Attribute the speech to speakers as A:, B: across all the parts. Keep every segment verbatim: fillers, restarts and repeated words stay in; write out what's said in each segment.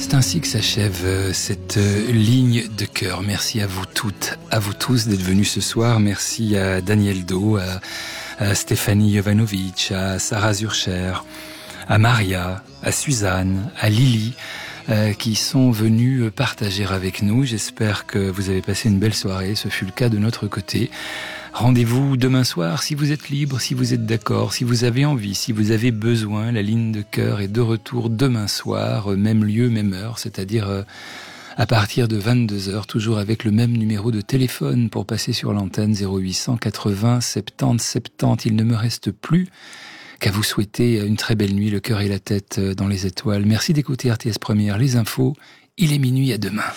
A: C'est ainsi que s'achève cette ligne de cœur. Merci à vous toutes, à vous tous d'être venus ce soir. Merci à Daniel Do, à, à Stéphanie Jovanovic, à Sarah Zurcher, à Maria, à Suzanne, à Lily, euh, qui sont venus partager avec nous. J'espère que vous avez passé une belle soirée. Ce fut le cas de notre côté. Rendez-vous demain soir si vous êtes libre, si vous êtes d'accord, si vous avez envie, si vous avez besoin. La ligne de cœur est de retour demain soir, même lieu, même heure, c'est-à-dire à partir de vingt-deux heures, toujours avec le même numéro de téléphone pour passer sur l'antenne zéro huit cent quatre-vingts soixante-dix soixante-dix. Il ne me reste plus qu'à vous souhaiter une très belle nuit, le cœur et la tête dans les étoiles. Merci d'écouter R T S Première, les infos. Il est minuit, à demain.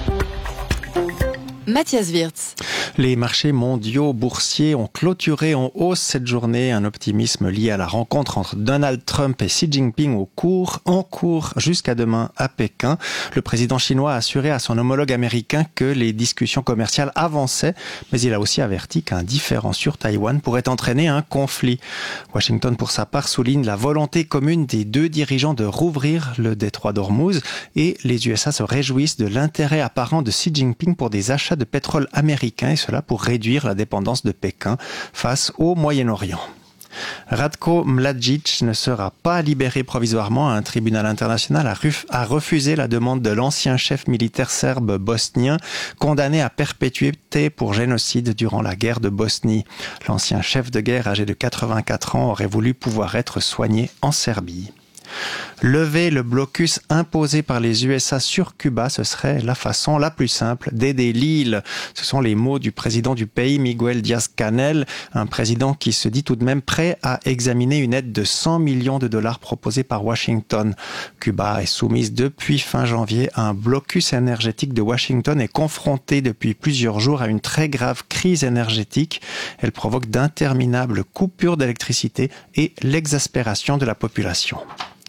B: Mathias Wirtz.
C: Les marchés mondiaux boursiers ont clôturé en hausse cette journée. Un optimisme lié à la rencontre entre Donald Trump et Xi Jinping au cours, en cours jusqu'à demain à Pékin. Le président chinois a assuré à son homologue américain que les discussions commerciales avançaient, mais il a aussi averti qu'un différend sur Taïwan pourrait entraîner un conflit. Washington, pour sa part, souligne la volonté commune des deux dirigeants de rouvrir le détroit d'Ormuz et les U S A se réjouissent de l'intérêt apparent de Xi Jinping pour des achats de pétrole américain, et cela pour réduire la dépendance de Pékin face au Moyen-Orient. Ratko Mladic ne sera pas libéré provisoirement. Un tribunal international a refusé la demande de l'ancien chef militaire serbe bosnien, condamné à perpétuité pour génocide durant la guerre de Bosnie. L'ancien chef de guerre, âgé de quatre-vingt-quatre ans, aurait voulu pouvoir être soigné en Serbie. Lever le blocus imposé par les U S A sur Cuba, ce serait la façon la plus simple d'aider l'île. Ce sont les mots du président du pays, Miguel Díaz-Canel, un président qui se dit tout de même prêt à examiner une aide de cent millions de dollars proposée par Washington. Cuba est soumise depuis fin janvier à un blocus énergétique de Washington et confrontée depuis plusieurs jours à une très grave crise énergétique. Elle provoque d'interminables coupures d'électricité et l'exaspération de la population.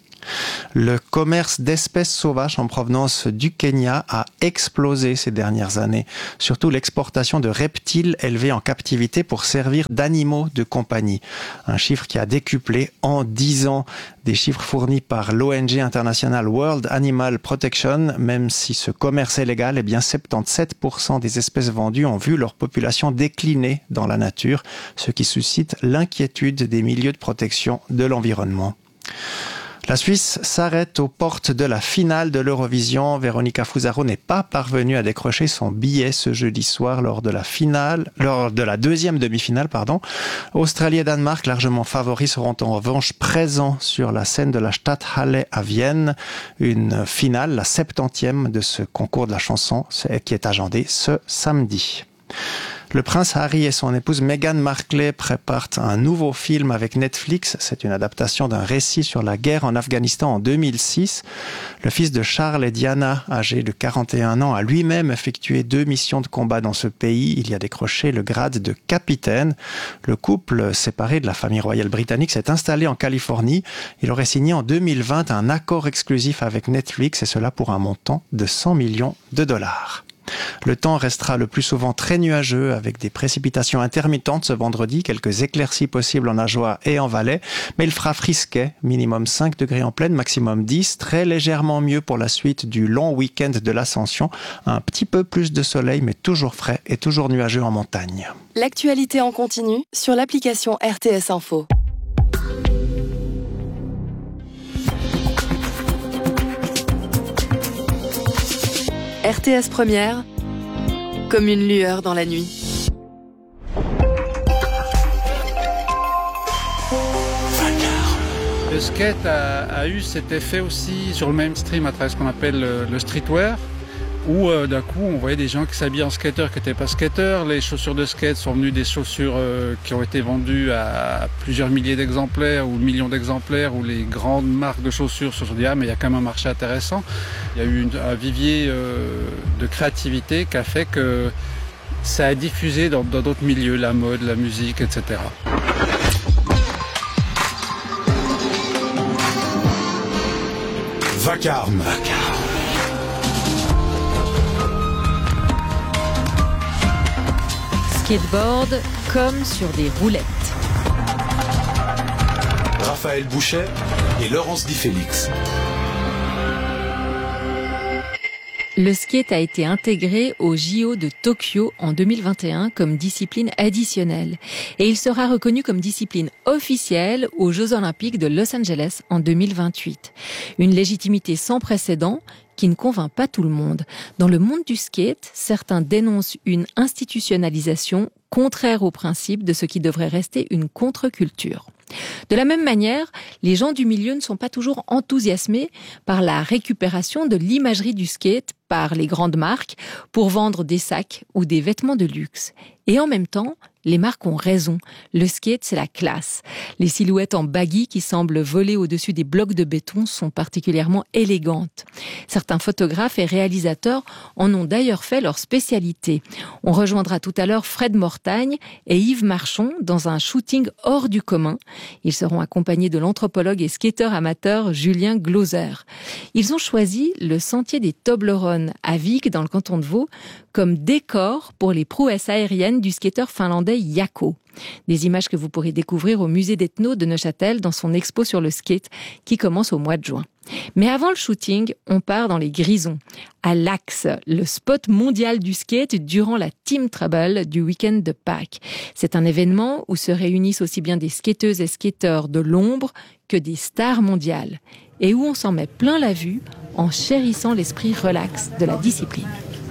C: Le commerce d'espèces sauvages en provenance du Kenya a explosé ces dernières années. Surtout l'exportation de reptiles élevés en captivité pour servir d'animaux de compagnie. Un chiffre qui a décuplé en dix ans. Des chiffres fournis par l'O N G internationale World Animal Protection. Même si ce commerce est légal, eh bien soixante-dix-sept pour cent des espèces vendues ont vu leur population décliner dans la nature, ce qui suscite l'inquiétude des milieux de protection de l'environnement. La Suisse s'arrête aux portes de la finale de l'Eurovision. Véronica Fusaro n'est pas parvenue à décrocher son billet ce jeudi soir lors de la finale, lors de la deuxième demi-finale, pardon. Australie et Danemark, largement favoris, seront en revanche présents sur la scène de la Stadthalle à Vienne. Une finale, la septantième de ce concours de la chanson, qui est agendée ce samedi. Le prince Harry et son épouse Meghan Markle préparent un nouveau film avec Netflix. C'est une adaptation d'un récit sur la guerre en Afghanistan en deux mille six. Le fils de Charles et Diana, âgé de quarante et un ans, a lui-même effectué deux missions de combat dans ce pays. Il y a décroché le grade de capitaine. Le couple, séparé de la famille royale britannique, s'est installé en Californie. Il aurait signé en deux mille vingt un accord exclusif avec Netflix, et cela pour un montant de cent millions de dollars. Le temps restera le plus souvent très nuageux avec des précipitations intermittentes ce vendredi, quelques éclaircies possibles en Ajoie et en Valais, mais il fera frisquet, minimum cinq degrés en pleine, maximum dix, très légèrement mieux pour la suite du long week-end de l'Ascension, un petit peu plus de soleil mais toujours frais et toujours nuageux en montagne.
B: L'actualité en continu sur l'application R T S Info. R T S Première, comme une lueur dans la nuit.
D: Le skate a, a eu cet effet aussi sur le mainstream à travers ce qu'on appelle le, le streetwear, où euh, d'un coup on voyait des gens qui s'habillaient en skater qui n'étaient pas skateurs. Les chaussures de skate sont venues des chaussures euh, qui ont été vendues à plusieurs milliers d'exemplaires ou millions d'exemplaires, où les grandes marques de chaussures se sont dit ah mais il y a quand même un marché intéressant. Il y a eu une, un vivier euh, de créativité qui a fait que ça a diffusé dans, dans d'autres milieux, la mode, la musique, et cetera.
E: Vacarme.
F: Skateboard comme sur des roulettes.
E: Raphaël Bouchet et Laurence Di Félix.
F: Le skate a été intégré aux J O de Tokyo en deux mille vingt et un comme discipline additionnelle. Et il sera reconnu comme discipline officielle aux Jeux Olympiques de Los Angeles en deux mille vingt-huit. Une légitimité sans précédent qui ne convainc pas tout le monde. Dans le monde du skate, certains dénoncent une institutionnalisation contraire au principe de ce qui devrait rester une contre-culture. De la même manière, les gens du milieu ne sont pas toujours enthousiasmés par la récupération de l'imagerie du skate par les grandes marques pour vendre des sacs ou des vêtements de luxe. Et en même temps, les marques ont raison. Le skate, c'est la classe. Les silhouettes en baggy qui semblent voler au-dessus des blocs de béton sont particulièrement élégantes. Certains photographes et réalisateurs en ont d'ailleurs fait leur spécialité. On rejoindra tout à l'heure Fred Mortagne et Yves Marchon dans un shooting hors du commun. Ils seront accompagnés de l'anthropologue et skateur amateur Julien Glauser. Ils ont choisi le sentier des Toblerones à Vic, dans le canton de Vaud, comme décor pour les prouesses aériennes du skateur finlandais Jaakko. Des images que vous pourrez découvrir au musée d'Ethno de Neuchâtel dans son expo sur le skate qui commence au mois de juin. Mais avant le shooting, on part dans les Grisons, à l'Axe, le spot mondial du skate durant la Team Trouble du week-end de Pâques. C'est un événement où se réunissent aussi bien des skateuses et skateurs de l'ombre que des stars mondiales et où on s'en met plein la vue en chérissant l'esprit relax de la discipline.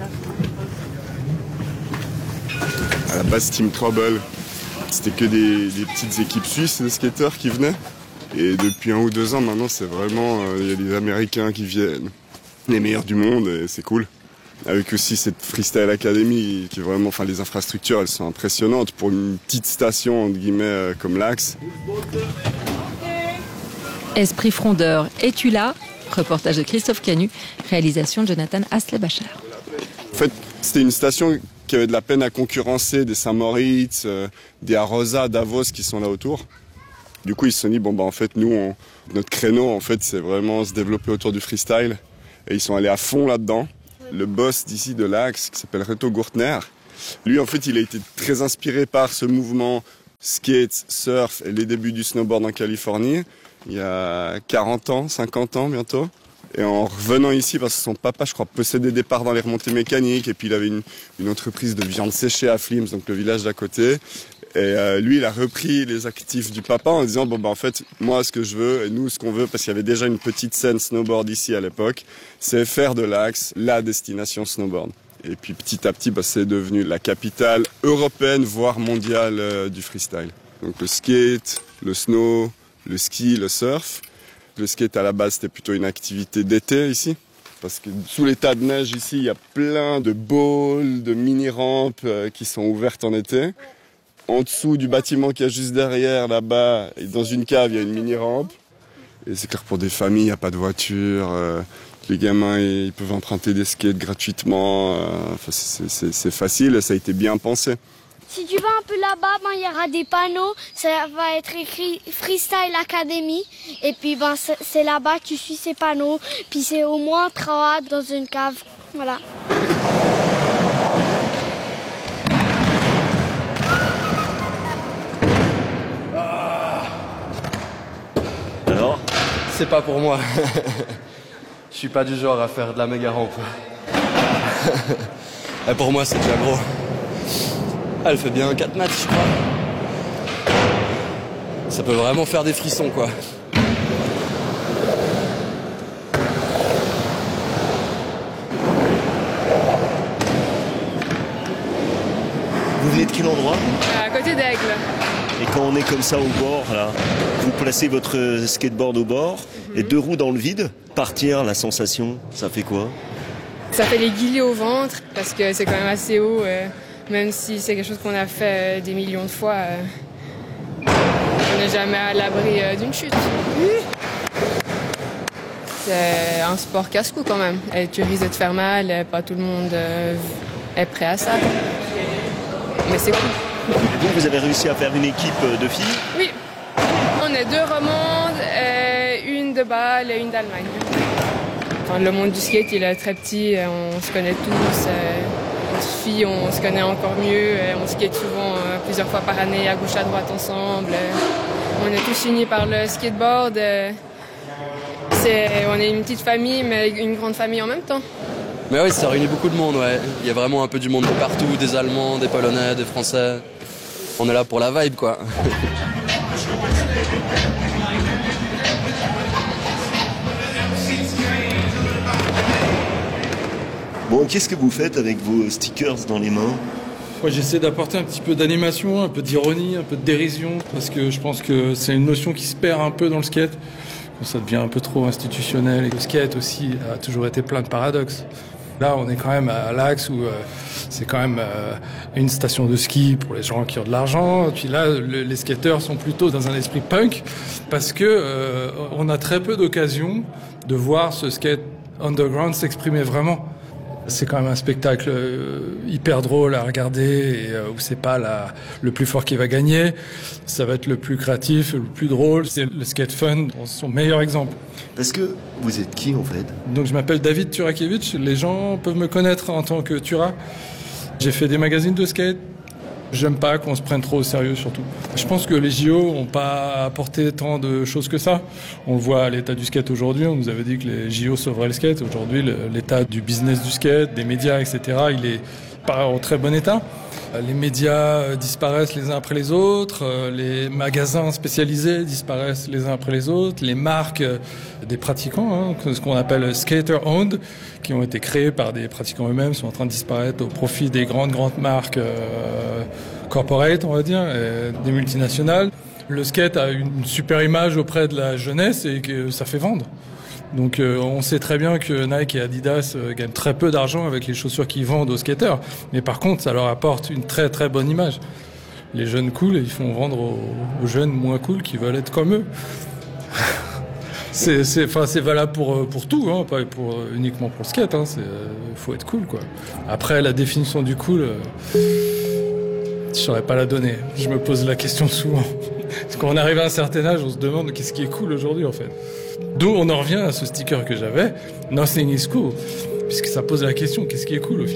E: À la base, Team Trouble, c'était que des, des petites équipes suisses de skateurs qui venaient. Et depuis un ou deux ans, maintenant, c'est vraiment... Il euh, y a des Américains qui viennent, les meilleurs du monde, et c'est cool. Avec aussi cette Freestyle Academy, qui est vraiment... Enfin, les infrastructures, elles sont impressionnantes pour une petite station, entre guillemets, euh, comme l'Axe.
F: Esprit frondeur, es-tu là ? Reportage de Christophe Canu, réalisation de Jonathan Astley-Bacher.
E: En fait, c'était une station qui avait de la peine à concurrencer des Saint-Moritz, euh, des Arosa, Davos qui sont là autour. Du coup, ils se sont dit, bon, bah, en fait, nous, on, notre créneau, en fait, c'est vraiment se développer autour du freestyle. Et ils sont allés à fond là-dedans. Le boss d'ici de l'Axe, qui s'appelle Reto Gurtner, lui, en fait, il a été très inspiré par ce mouvement skate, surf et les débuts du snowboard en Californie, il y a quarante ans, cinquante ans bientôt. Et en revenant ici, parce que son papa, je crois, possédait des parts dans les remontées mécaniques, et puis il avait une, une entreprise de viande séchée à Flims, donc le village d'à côté. Et euh, lui, il a repris les actifs du papa en disant, bon, bah, en fait, moi, ce que je veux, et nous, ce qu'on veut, parce qu'il y avait déjà une petite scène snowboard ici à l'époque, c'est faire de l'Axe la destination snowboard. Et puis, petit à petit, bah, c'est devenu la capitale européenne, voire mondiale euh, du freestyle. Donc, le skate, le snow, le ski, le surf. Le skate, à la base, c'était plutôt une activité d'été ici. Parce que sous les tas de neige ici, il y a plein de bowls, de mini-rampes euh, qui sont ouvertes en été. En dessous du bâtiment qu'il y a juste derrière, là-bas, et dans une cave, il y a une mini-rampe. Et c'est clair, pour des familles, il n'y a pas de voiture. Euh, les gamins, ils peuvent emprunter des skates gratuitement. Euh, enfin, c'est, c'est, c'est facile et ça a été bien pensé.
G: Si tu vas un peu là-bas, ben, il y aura des panneaux. Ça va être écrit Freestyle Academy. Et puis, ben, c'est, c'est là-bas que tu suis ces panneaux. Puis c'est au moins trois dans une cave. Voilà.
H: Alors ? C'est pas pour moi. Je suis pas du genre à faire de la méga rampe. Et pour moi, c'est déjà gros. Elle fait bien quatre mètres, je crois. Ça peut vraiment faire des frissons, quoi.
I: Vous venez de quel endroit ?
J: À côté d'Aigle.
I: Et quand on est comme ça au bord, là, vous placez votre skateboard au bord, mm-hmm. et deux roues dans le vide, partir, la sensation, ça fait quoi ?
J: Ça fait les guillis au ventre, parce que c'est quand même assez haut. Euh... Même si c'est quelque chose qu'on a fait des millions de fois, euh, on n'est jamais à l'abri euh, d'une chute. C'est un sport casse-cou quand même. Et tu risques de te faire mal, et pas tout le monde euh, est prêt à ça. Mais c'est cool.
I: Et vous, vous avez réussi à faire une équipe de filles ?
J: Oui, on est deux romandes, et une de Bâle et une d'Allemagne. Enfin, le monde du skate, il est très petit, on se connaît tous. Euh, Filles, on se connaît encore mieux, on skate souvent euh, plusieurs fois par année, à gauche à droite ensemble. On est tous unis par le skateboard. C'est, on est une petite famille, mais une grande famille en même temps.
H: Mais oui, ça réunit beaucoup de monde, ouais. Il y a vraiment un peu du monde de partout, des Allemands, des Polonais, des Français. On est là pour la vibe, quoi.
I: Bon, qu'est-ce que vous faites avec vos stickers dans les mains ?
K: Moi, j'essaie d'apporter un petit peu d'animation, un peu d'ironie, un peu de dérision, parce que je pense que c'est une notion qui se perd un peu dans le skate. Ça devient un peu trop institutionnel. Et le skate aussi a toujours été plein de paradoxes. Là, on est quand même à l'axe où euh, c'est quand même euh, une station de ski pour les gens qui ont de l'argent. Puis là, le, les skateurs sont plutôt dans un esprit punk, parce que euh, on a très peu d'occasions de voir ce skate underground s'exprimer vraiment. C'est quand même un spectacle hyper drôle à regarder et où c'est pas la, le plus fort qui va gagner. Ça va être le plus créatif, le plus drôle. C'est le skate fun, son meilleur exemple.
I: Parce que vous êtes qui en fait ?
K: Donc je m'appelle David Turakiewicz. Les gens peuvent me connaître en tant que Tura. J'ai fait des magazines de skate. J'aime pas qu'on se prenne trop au sérieux surtout. Je pense que les J O n'ont pas apporté tant de choses que ça. On le voit à l'état du skate aujourd'hui. On nous avait dit que les J O sauveraient le skate. Aujourd'hui, l'état du business du skate, des médias, et cetera, il est pas en très bon état. Les médias disparaissent les uns après les autres. Les magasins spécialisés disparaissent les uns après les autres. Les marques des pratiquants, hein, ce qu'on appelle skater-owned, qui ont été créés par des pratiquants eux-mêmes, sont en train de disparaître au profit des grandes, grandes marques euh, corporate, on va dire, et des multinationales. Le skate a une super image auprès de la jeunesse et que ça fait vendre. Donc euh, on sait très bien que Nike et Adidas euh, gagnent très peu d'argent avec les chaussures qu'ils vendent aux skateurs. Mais par contre, ça leur apporte une très très bonne image. Les jeunes cool, ils font vendre aux, aux jeunes moins cool qui veulent être comme eux. c'est, c'est, enfin, c'est valable pour, pour tout, hein, pas pour, uniquement pour le skate. Hein, c'est, faut être cool, quoi. Après, la définition du cool, euh, je saurais pas la donner. Je me pose la question souvent. Parce qu'on arrive à un certain âge, on se demande qu'est-ce qui est cool aujourd'hui, en fait. D'où on en revient à ce sticker que j'avais, Nothing is cool, puisque ça pose la question, qu'est-ce qui est cool au final ?